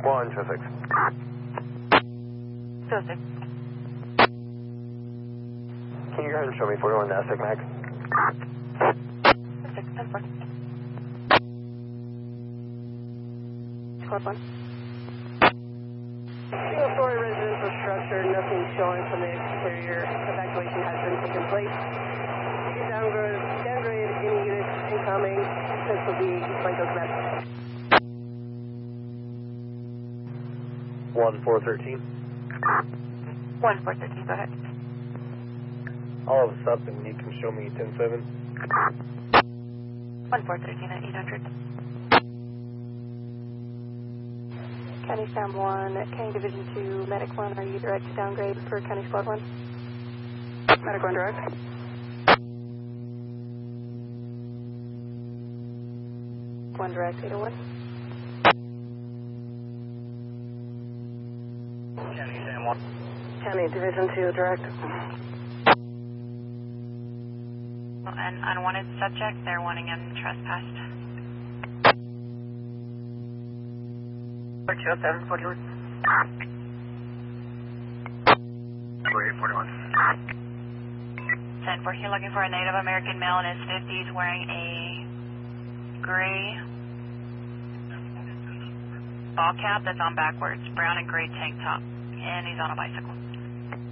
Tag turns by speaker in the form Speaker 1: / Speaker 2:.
Speaker 1: 126.
Speaker 2: 206.
Speaker 1: Can you go ahead and show me 41 Nasdaq Mag?
Speaker 2: 6, 10, 4. Squad 1.
Speaker 3: Single-story residential structure, nothing showing from the exterior. Evacuation has been taken place. You can downgrade any units incoming. This will be East Blanco's best.
Speaker 1: 1413.
Speaker 2: 1413, go ahead.
Speaker 1: All of a sudden, you can show me 107.
Speaker 2: 1413 at 800.
Speaker 3: County Sam 1, County Division 2, Medic 1, are you direct to downgrade for County Squad 1? Medic 1 direct. One direct, 801.
Speaker 1: County Sam 1.
Speaker 3: County Division 2 direct.
Speaker 2: An unwanted subject, they're wanting him trespassed.
Speaker 3: 207, 41.
Speaker 1: 41.
Speaker 2: 10-4, you're looking for a Native American male in his 50s wearing a gray ball cap that's on backwards, brown and gray tank top, and he's on a bicycle.